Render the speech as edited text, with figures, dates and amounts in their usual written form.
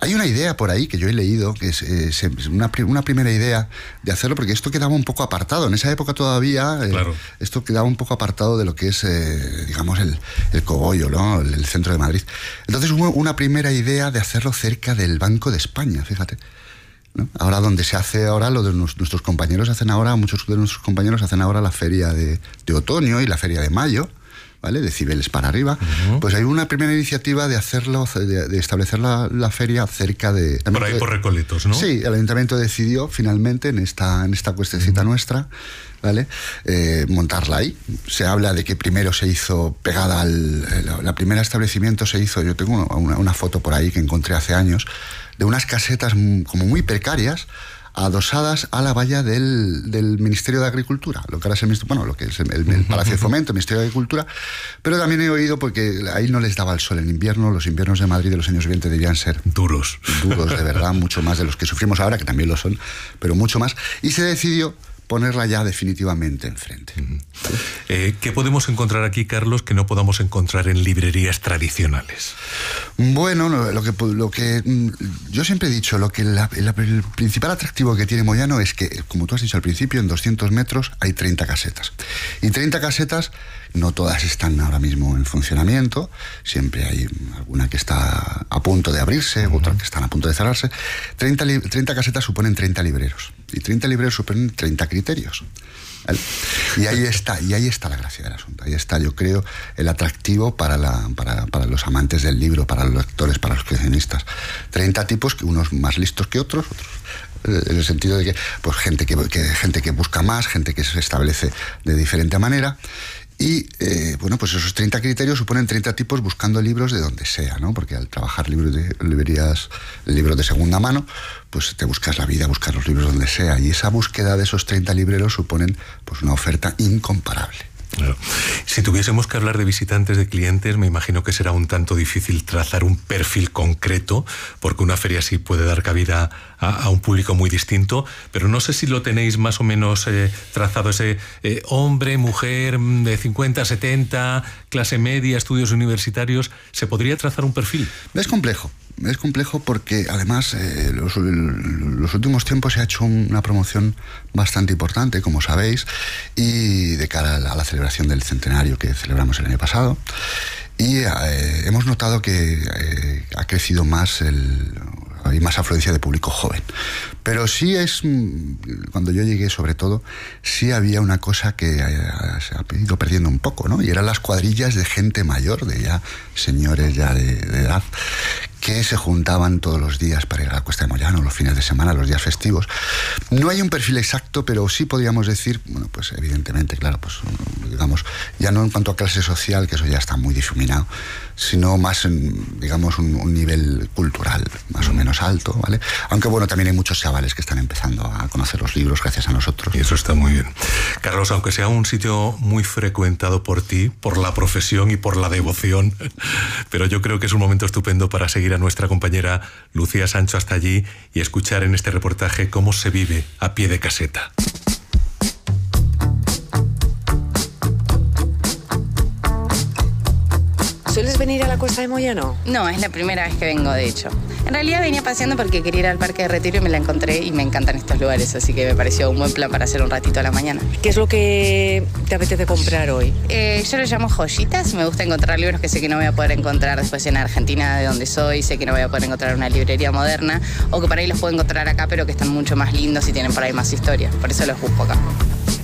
Hay una idea por ahí que yo he leído, que es una primera idea de hacerlo, porque esto quedaba un poco apartado. En esa época todavía, claro, esto quedaba un poco apartado de lo que es, digamos, el cogollo, ¿no? El centro de Madrid. Entonces hubo una primera idea de hacerlo cerca del Banco de España, fíjate, ¿no? Ahora donde se hace ahora, nuestros compañeros hacen ahora, muchos de nuestros compañeros hacen ahora la feria de otoño y la feria de mayo, ¿vale? De Cibeles para arriba. Pues hay una primera iniciativa de hacerlo, de establecer la feria cerca de... Por ahí por Recoletos, ¿no? Sí, el ayuntamiento decidió finalmente en esta cuestecita nuestra, ¿vale? Montarla ahí. Se habla de que primero se hizo pegada la primera establecimiento se hizo, yo tengo una foto por ahí que encontré hace años, de unas casetas como muy precarias, adosadas a la valla del Ministerio de Agricultura, lo que ahora es lo que es el Palacio de Fomento, el Ministerio de Agricultura, pero también he oído porque ahí no les daba el sol en invierno, los inviernos de Madrid de los años 20 debían ser duros de verdad, mucho más de los que sufrimos ahora, que también lo son, pero mucho más, y se decidió ponerla ya definitivamente enfrente. ¿Qué podemos encontrar aquí, Carlos, que no podamos encontrar en librerías tradicionales? Bueno, lo que yo siempre he dicho, el principal atractivo que tiene Moyano es que, como tú has dicho al principio, en 200 metros hay 30 casetas. Y 30 casetas, no todas están ahora mismo en funcionamiento, siempre hay alguna que está a punto de abrirse, otras que están a punto de cerrarse. 30 casetas suponen 30 libreros, y 30 libreros suponen 30 criterios. ¿Vale? Y ahí está la gracia del asunto. Ahí está, yo creo, el atractivo para los amantes del libro, para los lectores, para los coleccionistas. 30 tipos, que unos más listos que otros, en el sentido de que pues gente que busca más, gente que se establece de diferente manera. Y pues esos 30 criterios suponen 30 tipos buscando libros de donde sea, ¿no? Porque al trabajar libros de segunda mano, pues te buscas la vida, buscas los libros donde sea. Y esa búsqueda de esos 30 libreros suponen pues una oferta incomparable. Claro. Si tuviésemos que hablar de visitantes, de clientes, me imagino que será un tanto difícil trazar un perfil concreto, porque una feria así puede dar cabida a un público muy distinto, pero no sé si lo tenéis más o menos trazado, ese hombre, mujer, de 50, 70, clase media, estudios universitarios. ¿Se podría trazar un perfil? Es complejo porque además los últimos tiempos se ha hecho una promoción bastante importante, como sabéis, y de cara a la celebración del centenario que celebramos el año pasado, y hemos notado que ha crecido más hay más afluencia de público joven. Pero sí cuando yo llegué sobre todo, sí había una cosa que se ha ido perdiendo un poco, ¿no? Y eran las cuadrillas de gente mayor, de ya señores ya de edad, que se juntaban todos los días para ir a la Cuesta de Moyano, los fines de semana, los días festivos. No hay un perfil exacto, pero sí podríamos decir, bueno, pues evidentemente, claro, pues digamos, ya no en cuanto a clase social, que eso ya está muy difuminado, sino más en, digamos, un nivel cultural más o menos alto, ¿vale? Aunque bueno, también hay muchos chavales que están empezando a conocer los libros gracias a nosotros. Y eso está muy bien. Carlos, aunque sea un sitio muy frecuentado por ti, por la profesión y por la devoción, pero yo creo que es un momento estupendo para seguir a nuestra compañera Lucía Sancho hasta allí y escuchar en este reportaje cómo se vive a pie de caseta. ¿Sueles venir a la Cuesta de Moyano? No, es la primera vez que vengo, de hecho. En realidad venía paseando porque quería ir al Parque de Retiro y me la encontré y me encantan estos lugares, así que me pareció un buen plan para hacer un ratito a la mañana. ¿Qué es lo que te apetece comprar hoy? Yo lo llamo joyitas. Me gusta encontrar libros que sé que no voy a poder encontrar después en Argentina, de donde soy. Sé que no voy a poder encontrar en una librería moderna, o que por ahí los puedo encontrar acá, pero que están mucho más lindos y tienen por ahí más historia. Por eso los busco acá.